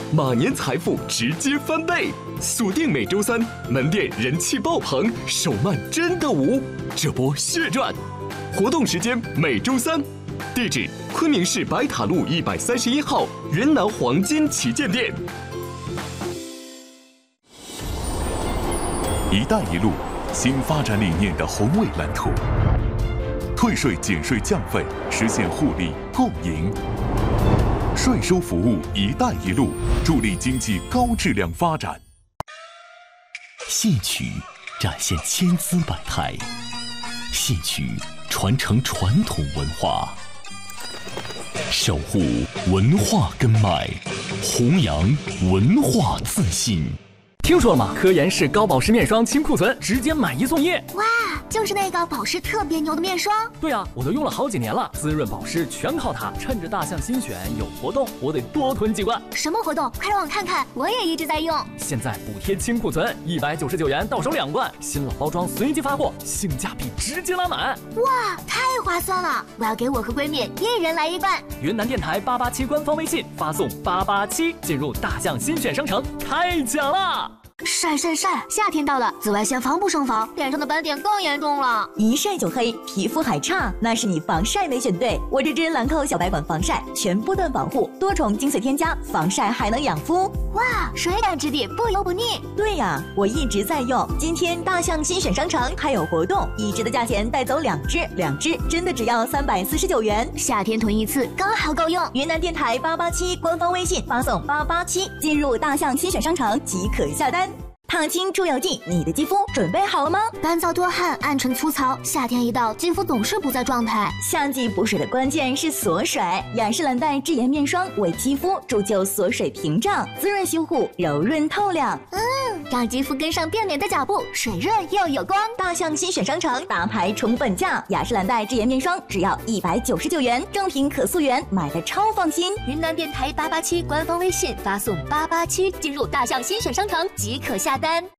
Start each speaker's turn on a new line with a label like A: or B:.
A: 马年财富直接翻倍。锁定每周三，门店人气爆棚，手慢真的无，这波血赚。活动时间每周三，地址昆明市白塔路131号云南黄金旗舰店。
B: 一带一路新发展理念的宏伟蓝图，退税减税降费，实现互利共赢。税收服务一带一路，助力经济高质量发展。
C: 戏曲展现千姿百态，戏曲传承传统文化，守护文化根脉，弘扬文化自信。
D: 听说了吗？科颜氏高保湿面霜清库存，直接买1送1。
E: 哇，就是那个保湿特别牛的面霜。
D: 对啊，我都用了好几年了，滋润保湿全靠它。趁着大象新选有活动，我得多囤几罐。
E: 什么活动？快让我看看，我也一直在用。
D: 现在补贴清库存，199元到手2罐，新老包装随机发货，性价比直接拉满。
E: 哇，太划算了！我要给我和闺蜜1人来1罐。
D: 云南电台887官方微信发送887，进入大象新选商城，太奖了！
E: 晒，夏天到了，紫外线防不胜防，脸上的斑点更严重了，
F: 一晒就黑，皮肤还差，那是你防晒没选对。我这支兰蔻小白管防晒，全波段防护，多重精粹添加，防晒还能养肤。
E: 哇，水感质地，不油不腻。
F: 对呀，我一直在用。今天大象新选商城还有活动，1支的价钱带走2支真的只要349元。
E: 夏天囤1次刚好够用。
F: 云南电台887官方微信发送887，进入大象新选商城即可下单。烫青助油剂，你的肌肤准备好了吗？
E: 干燥多汗，暗沉粗糙，夏天一到，肌肤总是不在状态。
F: 夏季补水的关键是锁水，雅诗兰黛智妍面霜为肌肤铸就锁水屏障，滋润修护，柔润透亮。
E: 让肌肤跟上变美的脚步，水润又有光。
F: 大象新选商城大牌重本价，雅诗兰黛智妍面霜只要199元，正品可溯源，买的超放心。
E: 云南电台887官方微信发送887，进入大象新选商城即可下单。